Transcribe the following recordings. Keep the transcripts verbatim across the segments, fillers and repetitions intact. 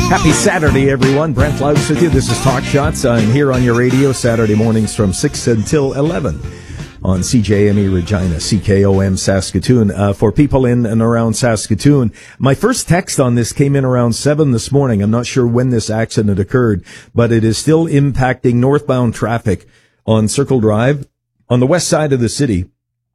Happy Saturday, everyone. Brent Louds with you. This is Talk Shots. I'm here on your radio Saturday mornings from six until eleven on C J M E Regina, C K O M Saskatoon. Uh, for people in and around Saskatoon, my first text on this came in around seven this morning. I'm not sure when this accident occurred, but it is still impacting northbound traffic on Circle Drive on the west side of the city.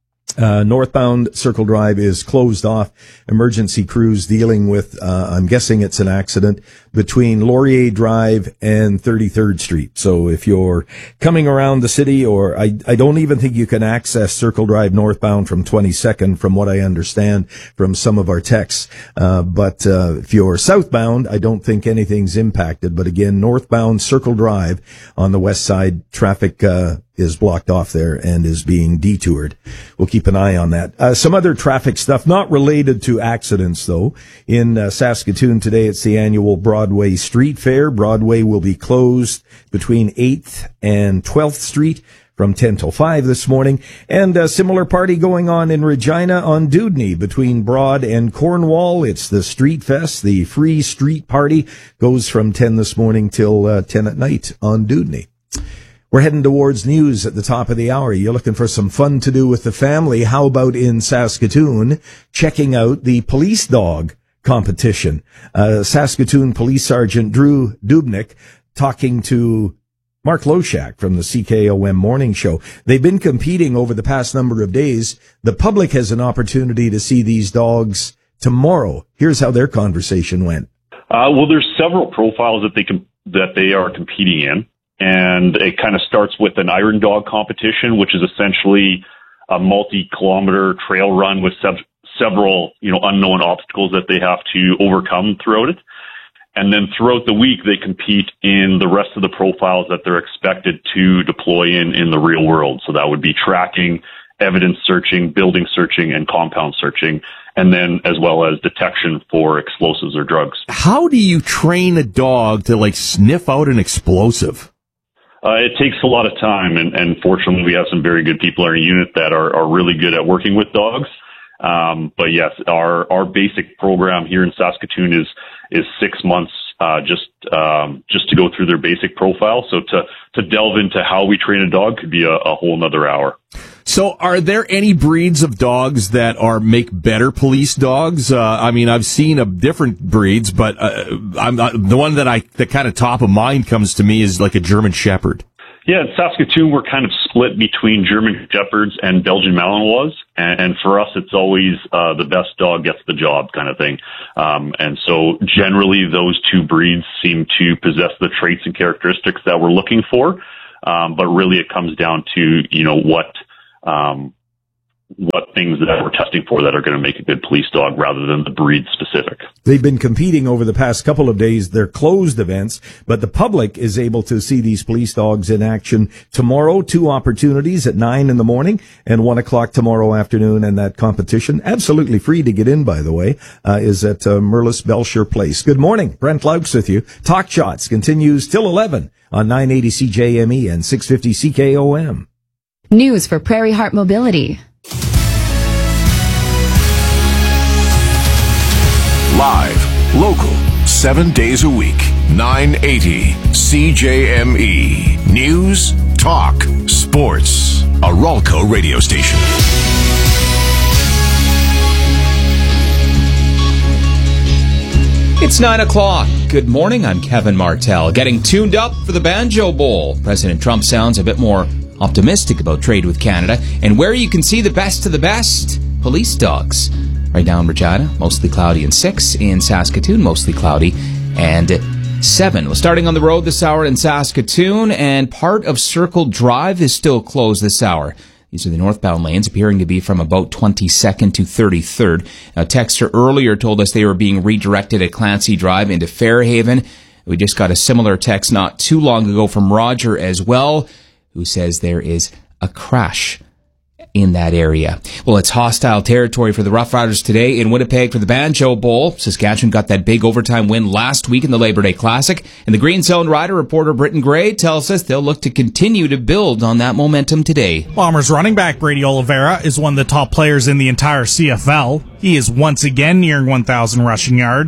Uh, northbound Circle Drive is closed off. Emergency crews dealing with, uh, I'm guessing it's an accident between Laurier Drive and thirty-third Street. So if you're coming around the city, or I, I don't even think you can access Circle Drive northbound from twenty-second, from what I understand from some of our texts. Uh, but, uh, if you're southbound, I don't think anything's impacted. But again, northbound Circle Drive on the west side, traffic, uh, is blocked off there and is being detoured. We'll keep an eye on that. Uh, some other traffic stuff, not related to accidents, though. In uh, Saskatoon today, it's the annual Broadway Street Fair. Broadway will be closed between eighth and twelfth Street from ten till five this morning. And a similar party going on in Regina on Dewdney between Broad and Cornwall. It's the Street Fest. The free street party goes from ten this morning till uh, ten at night on Dewdney. We're heading towards news at the top of the hour. You're looking for some fun to do with the family. How about in Saskatoon, checking out the police dog competition? Uh, Saskatoon Police Sergeant Drew Dubnik talking to Mark Loshak from the C K O M Morning Show. They've been competing over the past number of days. The public has an opportunity to see these dogs tomorrow. Here's how their conversation went. Uh, well, there's several profiles that they com- that they are competing in. And it kind of starts with an iron dog competition, which is essentially a multi-kilometer trail run with sev- several, you know, unknown obstacles that they have to overcome throughout it. And then throughout the week, they compete in the rest of the profiles that they're expected to deploy in, in the real world. So that would be tracking, evidence searching, building searching, and compound searching, and then as well as detection for explosives or drugs. How do you train a dog to, like, sniff out an explosive? Uh, it takes a lot of time, and, and fortunately we have some very good people in our unit that are, are really good at working with dogs. Um, but yes, our, our basic program here in Saskatoon is, is six months, uh, just, um, just to go through their basic profile. So to, to delve into how we train a dog could be a, a whole nother hour. So are there any breeds of dogs that are make better police dogs? Uh, I mean, I've seen a different breeds, but, uh, I'm not, the one that I, that kind of top of mind comes to me is like a German Shepherd. Yeah, in Saskatoon, we're kind of split between German Shepherds and Belgian Malinois, and, and for us, it's always uh, the best dog gets the job kind of thing. Um, and so generally, those two breeds seem to possess the traits and characteristics that we're looking for, um, but really it comes down to, you know, what um, what things that we're testing for that are going to make a good police dog rather than the breed specific. They've been competing over the past couple of days. They're closed events, but the public is able to see these police dogs in action tomorrow. Two opportunities at nine in the morning and one o'clock tomorrow afternoon. And that competition, absolutely free to get in, by the way, uh, is at uh, Merlis Belcher Place. Good morning. Brent Louds with you. Talk Shots continues till eleven on nine eighty C J M E and six fifty C K O M. News for Prairie Heart Mobility. Live, local, seven days a week, nine eighty C J M E. News, talk, sports. A Ralco radio station. It's nine o'clock. Good morning, I'm Kevin Martell. Getting tuned up for the Banjo Bowl. President Trump sounds a bit more optimistic about trade with Canada. And where you can see the best of the best, police dogs. Right now in Regina, mostly cloudy and six. In Saskatoon, mostly cloudy and seven. We're starting on the road this hour in Saskatoon, and part of Circle Drive is still closed this hour. These are the northbound lanes, appearing to be from about twenty-second to thirty-third. A texter earlier told us they were being redirected at Clancy Drive into Fairhaven. We just got a similar text not too long ago from Roger as well, who says there is a crash in that area. Well, it's hostile territory for the Rough Riders today in Winnipeg for the Banjo Bowl. Saskatchewan got that big overtime win last week in the Labor Day Classic. And the Green Zone Rider reporter Britton Gray tells us they'll look to continue to build on that momentum today. Bombers running back Brady Oliveira is one of the top players in the entire C F L. He is once again nearing one thousand rushing yards.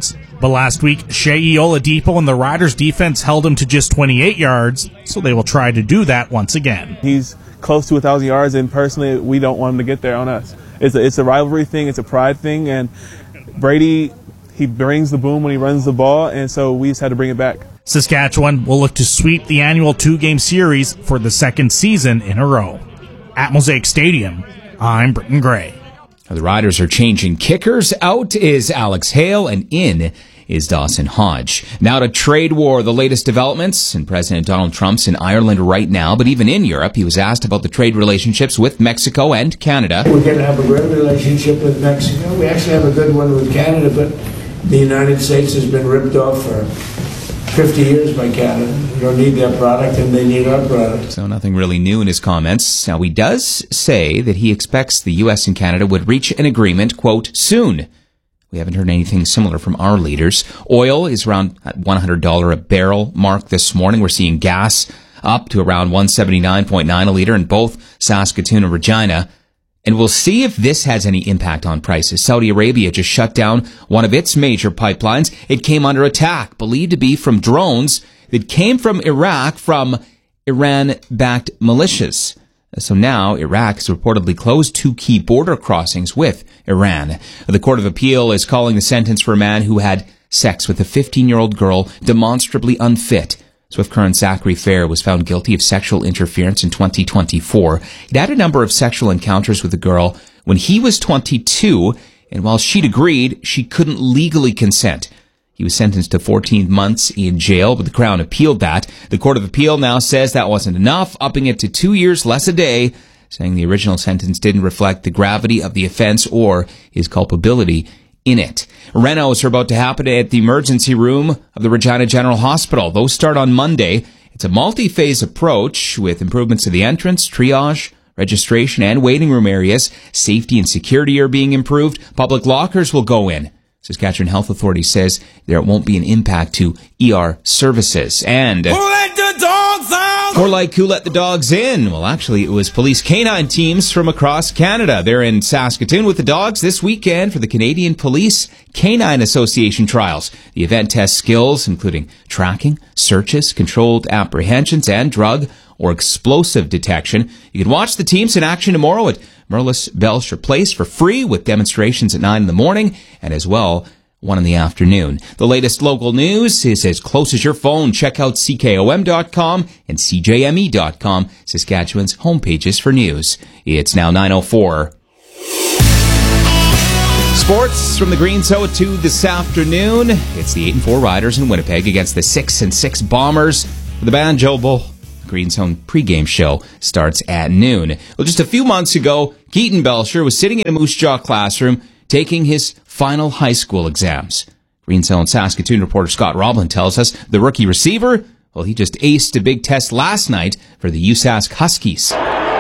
But last week, Shea Oladipo and the Riders' defense held him to just twenty-eight yards, so they will try to do that once again. He's close to one thousand yards, and personally, we don't want him to get there on us. It's a, it's a rivalry thing, it's a pride thing, and Brady, he brings the boom when he runs the ball, and so we just had to bring it back. Saskatchewan will look to sweep the annual two-game series for the second season in a row. At Mosaic Stadium, I'm Britton Gray. The Riders are changing kickers. Out is Alex Hale, and in is Dawson Hodge. Now to trade war, the latest developments, and President Donald Trump's in Ireland right now, but even in Europe, he was asked about the trade relationships with Mexico and Canada. We're going to have a great relationship with Mexico. We actually have a good one with Canada, but the United States has been ripped off for fifty years by Canada. We don't need their product, and they need our product. So nothing really new in his comments. Now, he does say that he expects the U S and Canada would reach an agreement, quote, soon. We haven't heard anything similar from our leaders. Oil is around at one hundred dollars a barrel mark this morning. We're seeing gas up to around one seventy-nine point nine a liter in both Saskatoon and Regina. And we'll see if this has any impact on prices. Saudi Arabia just shut down one of its major pipelines. It came under attack, believed to be from drones that came from Iraq from Iran-backed militias. So now Iraq has reportedly closed two key border crossings with Iran. The Court of Appeal is calling the sentence for a man who had sex with a fifteen-year-old girl demonstrably unfit. Swift Current Zachary Fair was found guilty of sexual interference in twenty twenty-four. He'd had a number of sexual encounters with the girl when he was twenty-two, and while she'd agreed, she couldn't legally consent. He was sentenced to fourteen months in jail, but the Crown appealed that. The Court of Appeal now says that wasn't enough, upping it to two years less a day, saying the original sentence didn't reflect the gravity of the offense or his culpability in it. Renos are about to happen at the emergency room of the Regina General Hospital. Those start on Monday. It's a multi-phase approach with improvements to the entrance, triage, registration, and waiting room areas. Safety and security are being improved. Public lockers will go in. Saskatchewan Health Authority says there won't be an impact to E R services. And... Who let the dogs out? Or like, who let the dogs in? Well, actually, it was police canine teams from across Canada. They're in Saskatoon with the dogs this weekend for the Canadian Police Canine Association trials. The event tests skills, including tracking, searches, controlled apprehensions, and drug or explosive detection. You can watch the teams in action tomorrow at Merlis Belcher Place for free with demonstrations at nine in the morning and as well one in the afternoon. The latest local news is as close as your phone. Check out C K O M dot com and C J M E dot com, Saskatchewan's homepages for news. It's now nine oh four. Sports from the Green Zone to this afternoon. It's the eight and four Riders in Winnipeg against the six and six Bombers for the Banjo Bowl. Green Zone pregame show starts at noon. Well, just a few months ago, Keaton Belcher was sitting in a Moose Jaw classroom taking his final high school exams. Green Zone Saskatoon reporter Scott Roblin tells us the rookie receiver, well, he just aced a big test last night for the U S A S K Huskies.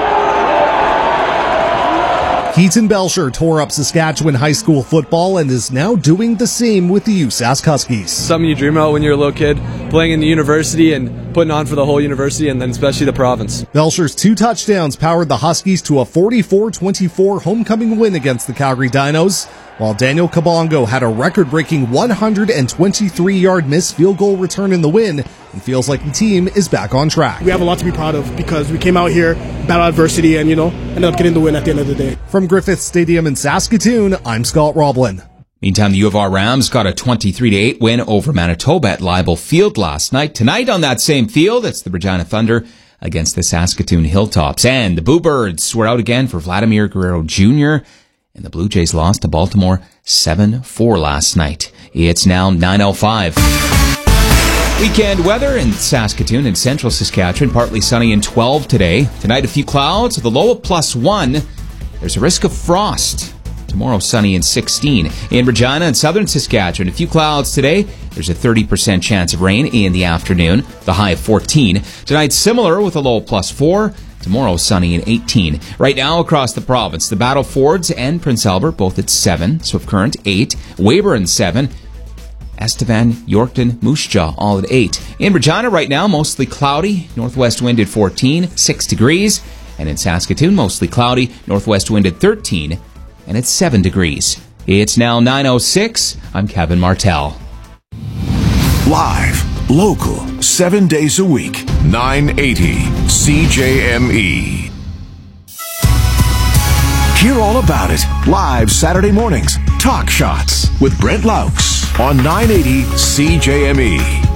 Keaton Belcher tore up Saskatchewan high school football and is now doing the same with the U S A S K Huskies. Something you dream about when you're a little kid, playing in the university and putting on for the whole university and then especially the province. Belcher's two touchdowns powered the Huskies to a forty-four twenty-four homecoming win against the Calgary Dinos, while Daniel Kabongo had a record-breaking one hundred twenty-three yard missed field goal return in the win and feels like the team is back on track. We have a lot to be proud of because we came out here, battled adversity, and, you know, ended up getting the win at the end of the day. From Griffith Stadium in Saskatoon, I'm Scott Roblin. Meantime, the U of R Rams got a twenty-three to eight win over Manitoba at Leibel Field last night. Tonight on that same field, it's the Regina Thunder against the Saskatoon Hilltops. And the Bluebirds were out again for Vladimir Guerrero Junior And the Blue Jays lost to Baltimore seven four last night. It's now nine oh five. Weekend weather in Saskatoon and central Saskatchewan. Partly sunny and twelve today. Tonight, a few clouds with a low of plus one. There's a risk of frost. Tomorrow, sunny and sixteen. In Regina and southern Saskatchewan, a few clouds today. There's a thirty percent chance of rain in the afternoon. The high of fourteen. Tonight, similar with a low of plus four. Tomorrow, sunny and eighteen. Right now, across the province, the Battle Fords and Prince Albert both at seven. Swift Current, eight. Weyburn, seven. Estevan, Yorkton, Moose Jaw, all at eight. In Regina right now, mostly cloudy. Northwest wind at fourteen, six degrees. And in Saskatoon, mostly cloudy. Northwest wind at thirteen, and it's seven degrees. It's now nine oh six. I'm Kevin Martell. Live, local, seven days a week, nine eighty C J M E. Hear all about it live Saturday mornings. Talk Shots with Brent Laux on nine eighty C J M E.